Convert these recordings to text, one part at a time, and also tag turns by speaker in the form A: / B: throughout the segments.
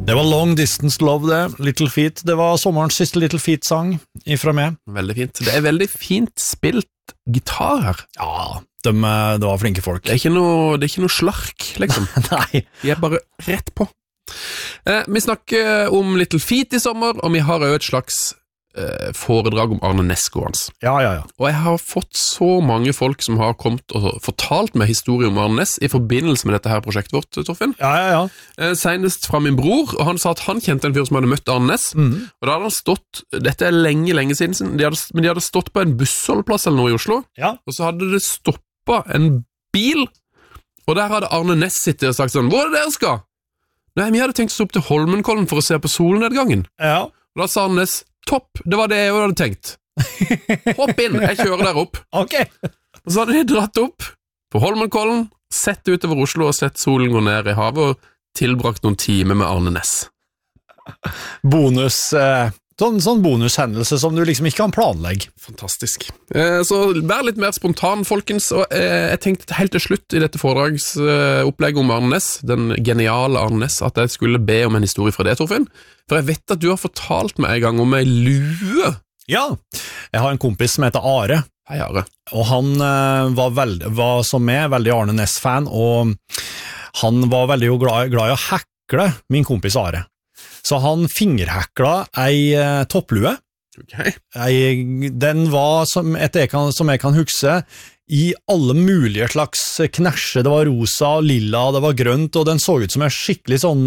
A: Det var Long Distance Love det, Little Feat. Det var sommerens siste Little Feat-sang ifra meg.
B: Veldig fint. Det veldig fint spilt gitar her.
A: Ja, det var flinke folk.
B: Det er ikke noe slark, liksom.
A: Nei.
B: De er bare rett på. Vi snakker om Little Feat i sommer, og vi har jo et slags foredrag om Arne Næss.
A: Ja.
B: Og jeg har fått så mange folk som har kommet og fortalt meg historier om Arne Næss i forbindelse med dette her prosjektet vårt, Torfinn.
A: Ja.
B: Senest fra min bror, og han sa at han kjente en fyr som hadde møtt Arne Næss, og da hadde han stått, dette er lenge siden, men de hadde stått på en bussholdplass eller noe i Oslo, og så hadde det stoppet en bil, og der hadde Arne Næss sittet og sagt sånn, hvor er det dere skal? Nei, vi hadde tenkt å stå opp til Holmenkollen for å se på solnedgangen. Ja. Og da sa Arne Næss, topp, det var det jeg hadde tenkt. Hopp inn, jeg kjører der opp.
A: Ok.
B: Og så hadde de dratt opp på Holmenkollen, sett utover Oslo og sett solen gå ned i havet og tilbrakt noen timer med Arne Næss.
A: Sånn bonushendelse som du liksom ikke kan planlegge.
B: Fantastisk. Så vær litt mer spontan, folkens. Og jeg tenkte helt til slutt i dette foredragsopplegget om Arne Næss, den geniale Arne Næss, at jeg skulle be om en historie fra det, Torfinn. For jeg vet at du har fortalt meg en gang om en lue.
A: Ja, jeg har en kompis som heter Are.
B: Hei, Are.
A: Og han var som meg, veldig Arne Næss-fan, og han var veldig glad i å hekle min kompis Are. Så han fingerhekla ei topplue.
B: Okay.
A: Den var, som jeg kan huske, i alle mulige slags knæsje. Det var rosa, lilla, det var grønt, og den så ut som en skikkelig sånn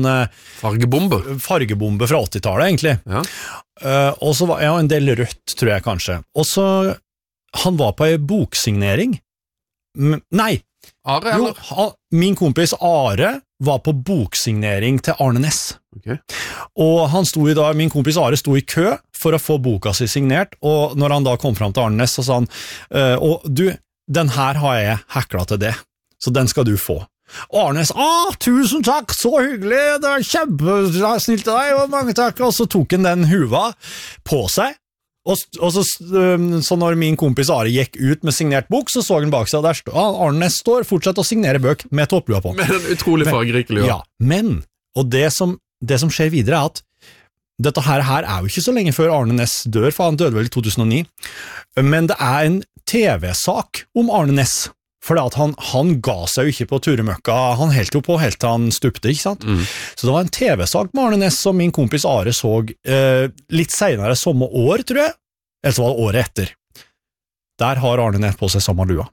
A: fargebombe fra 80-tallet, egentlig. Ja. Og så var en del rødt, tror jeg kanskje. Og så, han var på en boksignering. Nei!
B: Are, eller?
A: Jo, min kompis Are var på boksignering til Arne Næss.
B: Okay.
A: Og min kompis Are sto i kø for å få boka si signert, og når han da kom fram til Arne Næss, så sa han, og du, den her har jeg hekla til det, så den skal du få. Og Arne Næss, tusen takk, så hyggelig, det var kjempesnilt av deg, og mange takk, og så tok han den huva på seg, og så når min kompis Are gikk ut med signert bok, så han bak seg, og der Arne Næss står fortsatt å signere bøk med topplua på.
B: Med den utrolig fargerike lua.
A: Ja, men, og det som skjer videre er at dette her er jo ikke så lenge før Arne Næss dør, for han døde vel i 2009, men det er en TV-sak om Arne Næss, for han ga seg jo ikke på turemøkka, han helt jo på helt til han stupte, ikke sant? Så det var en TV-sak med Arne Næss som min kompis Are så litt senere samme år, tror jeg, eller så var det året etter. Der har Arne Næss på seg samme lua.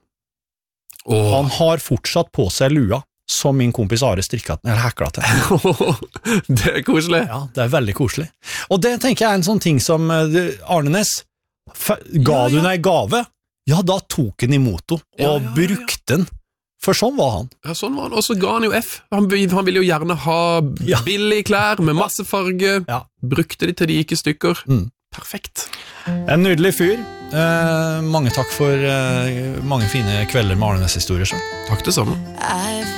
A: Han har fortsatt på seg lua som min kompis Are strikket eller hekla til.
B: Det er koselig.
A: Ja, det er veldig koselig. Og det tenker jeg er en sånn ting som Arne Næss ga du deg gave, ja, da tok han imot henne og brukte den, for sånn var han.
B: Ja, sånn var han, og så ga han jo F. Han ville jo gjerne ha billige klær med masse farge, brukte de til de gikk i stykker. Perfekt.
A: En nydelig fyr. Mange takk for mange fine kvelder med Arne Næss-historier.
B: Takk det samme.